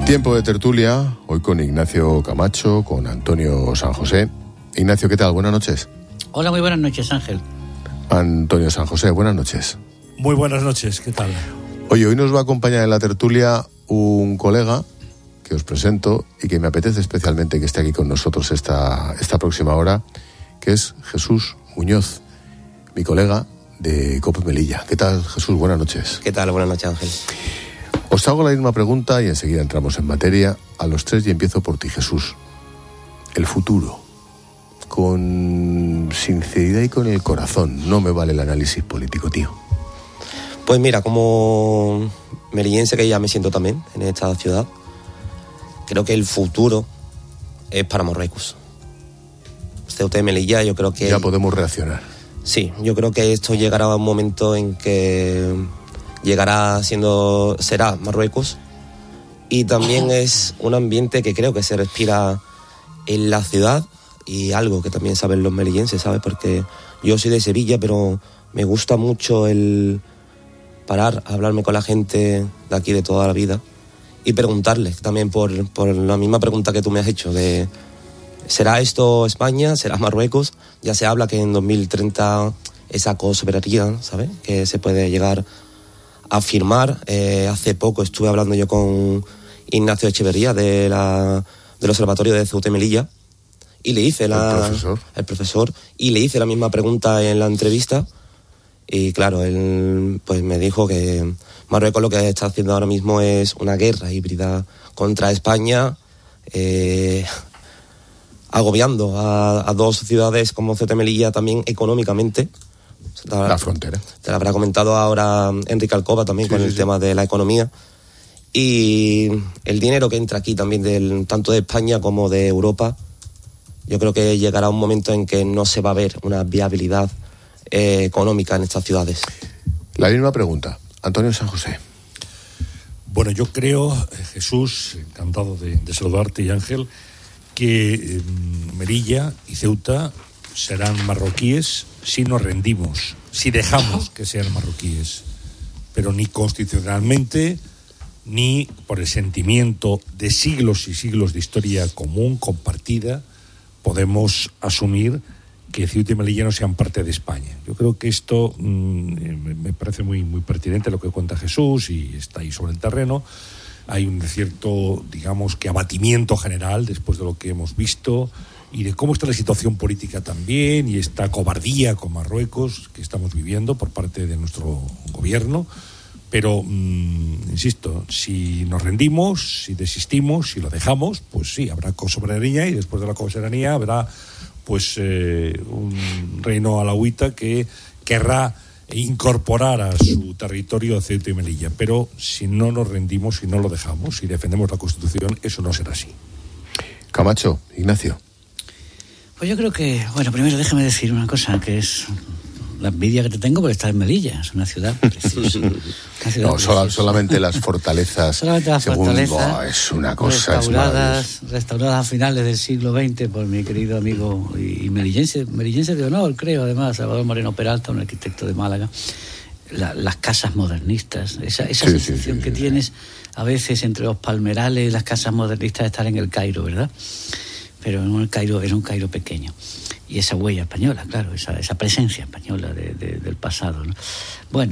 Tiempo de tertulia, hoy con Ignacio Camacho, con Antonio San José. Ignacio, ¿qué tal? Buenas noches. Hola, muy buenas noches, Ángel. Antonio San José, buenas noches. Muy buenas noches, ¿qué tal? Oye, hoy nos va a acompañar en la tertulia un colega que os presento y que me apetece especialmente que esté aquí con nosotros esta próxima hora, que es Jesús Muñoz, mi colega de COPE Melilla. ¿Qué tal, Jesús? Buenas noches. ¿Qué tal? Buenas noches, Ángel. Os hago la misma pregunta y enseguida entramos en materia a los tres y empiezo por ti, Jesús. El futuro, con sinceridad y con el corazón. No me vale el análisis político, tío. Pues mira, como melillense que ya me siento también en esta ciudad, creo que el futuro es para Marruecos. Ceuta y Melilla, yo creo que... Ya podemos reaccionar. Sí, yo creo que esto llegará a un momento en que será Marruecos, y también es un ambiente que creo que se respira en la ciudad, y algo que también saben los melillenses, ¿sabes? Porque yo soy de Sevilla, pero me gusta mucho el parar, hablarme con la gente de aquí de toda la vida y preguntarles también por la misma pregunta que tú me has hecho de ¿será esto España? ¿Será Marruecos? Ya se habla que en 2030 esa cosoberanía, ¿sabes? Que se puede llegar a firmar. Hace poco estuve hablando yo con Ignacio Echeverría del Observatorio de Ceuta y Melilla y le hice el profesor, y le hice la misma pregunta en la entrevista. Y claro, él pues me dijo que Marruecos lo que está haciendo ahora mismo es una guerra híbrida contra España, agobiando a dos ciudades como Ceuta y Melilla también económicamente. La frontera. Te lo habrá comentado ahora Enrique Alcoba también, sí, con el tema de la economía. Y el dinero que entra aquí también tanto de España como de Europa, yo creo que llegará un momento en que no se va a ver una viabilidad económica en estas ciudades. La misma pregunta, Antonio San José. Bueno, yo creo, Jesús, encantado de saludarte, y Ángel, que Melilla y Ceuta serán marroquíes si nos rendimos, si dejamos que sean marroquíes, pero ni constitucionalmente ni por el sentimiento de siglos y siglos de historia común, compartida, podemos asumir que Ceuta y Melilla no sean parte de España. Yo creo que esto me parece muy, muy pertinente lo que cuenta Jesús, y está ahí sobre el terreno. Hay un cierto, digamos, que abatimiento general después de lo que hemos visto y de cómo está la situación política también, y esta cobardía con Marruecos que estamos viviendo por parte de nuestro gobierno. Pero, insisto, si nos rendimos, si desistimos, si lo dejamos, pues sí, habrá cosoberanía, y después de la cosoberanía habrá pues un reino alauita que querrá incorporar a su territorio a Ceuta y Melilla. Pero si no nos rendimos, si no lo dejamos, si defendemos la Constitución, eso no será así. Camacho, Ignacio. Pues yo creo que, bueno, primero déjame decir una cosa, que es la envidia que te tengo por estar en Melilla. Es una ciudad preciosa. Solamente las fortalezas. Solamente las fortalezas. Es una cosa. Restauradas a finales del siglo XX por mi querido amigo y melillense de honor, creo, además, Salvador Moreno Peralta, un arquitecto de Málaga. Las casas modernistas, esa sensación que tienes a veces entre los palmerales y las casas modernistas de estar en el Cairo, ¿verdad? Pero no el Cairo, era un Cairo pequeño. Y esa huella española, claro, esa presencia española del pasado, ¿no? Bueno,